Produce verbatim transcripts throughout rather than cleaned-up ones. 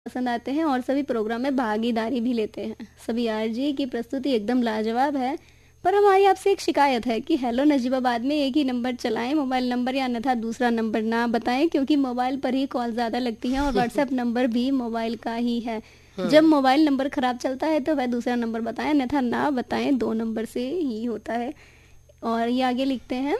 पसंद आते हैं और सभी प्रोग्राम में भागीदारी भी लेते हैं। सभी आरजे की प्रस्तुति एकदम लाजवाब है, पर हमारी आपसे एक शिकायत है कि हेलो नजीबाबाद में एक ही नंबर चलाएं, मोबाइल नंबर या अन्यथा दूसरा नंबर ना बताएं, क्योंकि मोबाइल पर ही कॉल ज़्यादा लगती हैं और व्हाट्सएप नंबर भी मोबाइल का ही है। जब मोबाइल नंबर ख़राब चलता है तो वह दूसरा नंबर बताएं, अन्यथा ना बताएं, दो नंबर से ही होता है। और ये आगे लिखते हैं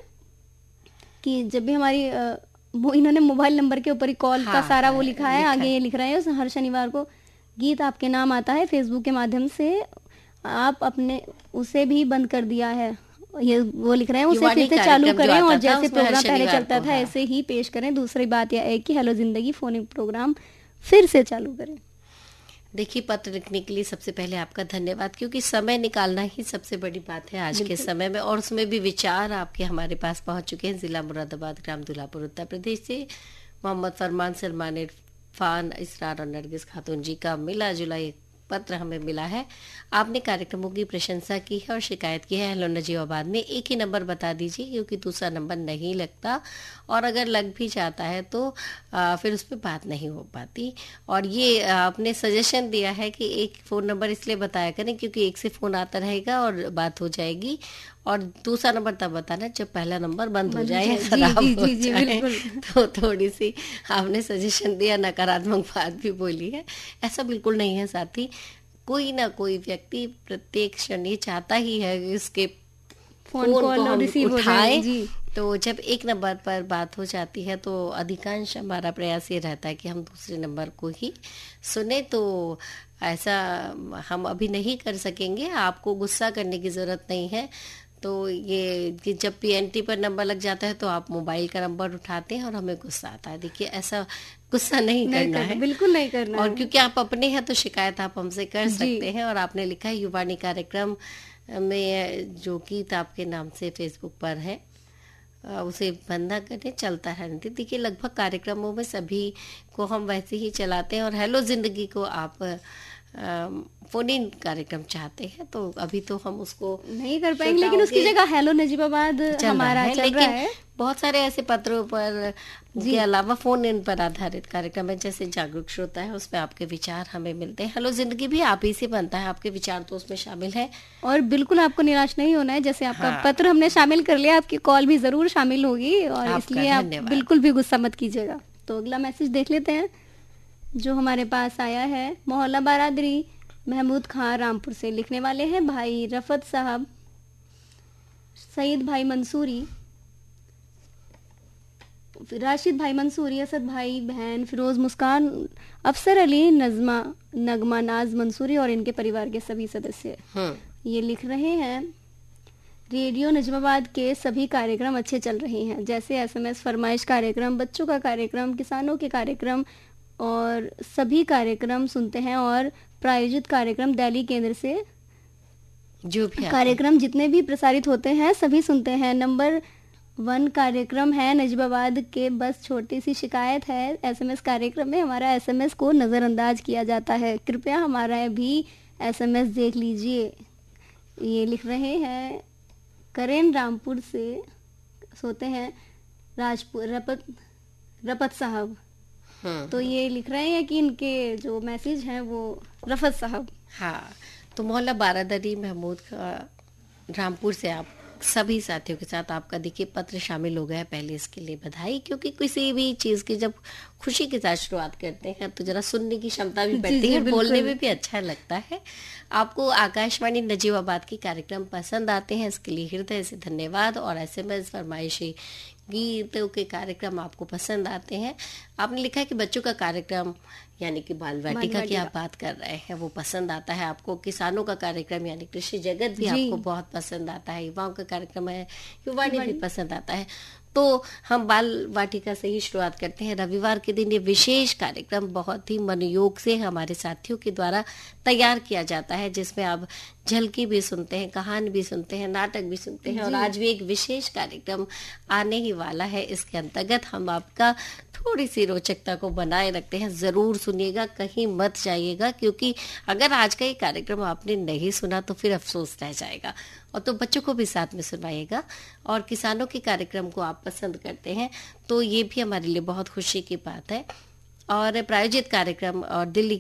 कि जब भी हमारी अ, वो इन्होंने मोबाइल नंबर के ऊपर ही कॉल का हाँ, सारा वो हाँ, लिखा है। लिखा आगे है। ये लिख रहे हैं हर शनिवार को गीत आपके नाम आता है, फेसबुक के माध्यम से आप अपने उसे भी बंद कर दिया है। ये वो लिख रहे हैं उसे युवानी फिर से चालू कार्यक्रम जो करें और आता था जैसे उसमें हर प्रोग्राम पहले शनिवार चलता को, था हाँ। ऐसे ही पेश करें। दूसरी बात यह है कि हेलो जिंदगी फोन प्रोग्राम फिर से चालू करें। देखिए, पत्र लिखने के लिए सबसे पहले आपका धन्यवाद, क्योंकि समय निकालना ही सबसे बड़ी बात है आज के बिल्कुल। समय में, और उसमें भी विचार आपके हमारे पास पहुंच चुके हैं। जिला मुरादाबाद, ग्राम दुल्हापुर, उत्तर प्रदेश से मोहम्मद फरमान, सलमान इरफान, इसरार और नरगिस खातून जी का मिला जुला एक पत्र हमें मिला है। आपने कार्यक्रमों की प्रशंसा की है और शिकायत की है हेलो नजीबाबाद में एक ही नंबर बता दीजिए, क्योंकि दूसरा नंबर नहीं लगता, और अगर लग भी जाता है तो आ, फिर उस पर बात नहीं हो पाती। और ये आपने सजेशन दिया है कि एक फ़ोन नंबर इसलिए बताया करें क्योंकि एक से फ़ोन आता रहेगा और बात हो जाएगी, और दूसरा नंबर तब बताना जब पहला नंबर बंद हो बंद हो जाए या जाए। जी खराब जी हो जी जी जाए। बिल्कुल। तो थोड़ी सी आपने सजेशन दिया, नकारात्मक बात भी बोली है। ऐसा बिल्कुल नहीं है साथी, कोई ना कोई व्यक्ति प्रत्येक क्षण ये चाहता ही है कि इसके फोन फोन को कॉल हम रिसीव हो जाए। उठाएं। जी तो जब एक नंबर पर बात हो जाती है तो अधिकांश हमारा प्रयास ये रहता है कि हम दूसरे नंबर को ही सुने। तो ऐसा हम अभी नहीं कर सकेंगे, आपको गुस्सा करने की ज़रूरत नहीं है। तो ये कि जब पीएनटी पर नंबर लग जाता है तो आप मोबाइल का नंबर उठाते हैं और हमें गुस्सा आता है। देखिए, ऐसा गुस्सा नहीं, नहीं करना करना, है, बिल्कुल नहीं करना और है। क्योंकि आप अपने हैं तो शिकायत आप हमसे कर जी सकते हैं। और आपने लिखा है युवानी कार्यक्रम में जो गीत आपके नाम से फेसबुक पर है अ, उसे बंद ना करें, चलता रहने दें। देखिए, लगभग कार्यक्रमों में सभी को हम वैसे ही चलाते हैं, और हेलो जिंदगी को आप फोन इन कार्यक्रम चाहते हैं तो अभी तो हम उसको नहीं कर पाएंगे, लेकिन उसकी श्रोताओं जगह हेलो नजीबाबाद के चल रहा हमारा है, चल रहा लेकिन है। बहुत सारे ऐसे पत्रों पर जी के अलावा फोन इन पर आधारित कार्यक्रम है, जैसे जागरूक श्रोता है, उसमें आपके विचार हमें मिलते हैं। हेलो जिंदगी भी आप ही से बनता है, आपके विचार तो उसमें शामिल है। और बिल्कुल आपको निराश नहीं होना है। जैसे आपका हाँ, पत्र हमने शामिल कर लिया, आपकी कॉल भी जरूर शामिल होगी, और आपका इसलिए आप धन्यवाद। बिल्कुल भी गुस्सा मत कीजिएगा। तो अगला मैसेज देख लेते हैं जो हमारे पास आया है। मोहल्ला बारादरी महमूद खान रामपुर से लिखने वाले हैं भाई रफत साहब, सईद भाई मंसूरी, राशिद भाई मंसूरी, असद भाई बहन फिरोज, मुस्कान, अफसर अली, नजमा, नगमा नाज मंसूरी और इनके परिवार के सभी सदस्य। हम्म ये लिख रहे हैं रेडियो नजमाबाद के सभी कार्यक्रम अच्छे चल रहे हैं, जैसे एसएमएस फरमाइश कार्यक्रम, बच्चों का कार्यक्रम, किसानों के कार्यक्रम, और सभी कार्यक्रम सुनते हैं। और प्रायोजित कार्यक्रम दिल्ली केंद्र से जो भी आप कार्यक्रम जितने भी प्रसारित होते हैं सभी सुनते हैं। नंबर वन कार्यक्रम है नजबाबाद के। बस छोटी सी शिकायत है, एसएमएस कार्यक्रम में हमारा एसएमएस को नज़रअंदाज किया जाता है, कृपया हमारा भी एसएमएस देख लीजिए। ये लिख रहे हैं करेन रामपुर से, सोते हैं राजपुर रपत रपत साहब। हम्म तो ये लिख रहे हैं कि इनके जो मैसेज हैं वो रफत साहब। हाँ, तो मोहल्ला बारादरी महमूद का रामपुर से आप सभी साथियों के साथ आपका देखिए पत्र शामिल हो गया है। पहले इसके लिए बधाई, क्योंकि किसी भी चीज़ की जब खुशी के साथ शुरुआत करते हैं तो जरा सुनने की क्षमता भी जी, बढ़ती जी, है, बिल्कुल। बोलने में भी अच्छा लगता है। आपको आकाशवाणी नजीबाबाद के कार्यक्रम पसंद आते हैं, इसके लिए हृदय से धन्यवाद। और एसएमएस फरमाइशी गीतों के कार्यक्रम आपको पसंद आते हैं। आपने लिखा है कि बच्चों का कार्यक्रम यानी कि बाल वाटिका की वाटिका। आप बात कर रहे हैं, वो पसंद आता है आपको। किसानों का कार्यक्रम यानी कृषि जगत भी जी। आपको बहुत पसंद आता है। युवाओं का कार्यक्रम है, युवानी भी पसंद आता है। तो हम बाल वाटिका से ही शुरुआत करते हैं। रविवार के दिन ये विशेष कार्यक्रम बहुत ही मनोयोग से हमारे साथियों के द्वारा तैयार किया जाता है, जिसमें आप झलकी भी सुनते हैं, कहानी भी सुनते हैं, नाटक भी सुनते हैं। और आज भी एक विशेष कार्यक्रम आने ही वाला है, इसके अंतर्गत हम आपका थोड़ी सी रोचकता को बनाए रखते हैं। जरूर सुनिएगा, कहीं मत जाइएगा, क्योंकि अगर आज का ये कार्यक्रम आपने नहीं सुना तो फिर अफसोस रह जाएगा। और तो बच्चों को भी साथ में सुनाइएगा। और किसानों के कार्यक्रम को आप पसंद करते हैं तो ये भी हमारे लिए बहुत खुशी की बात है। और प्रायोजित कार्यक्रम और दिल्ली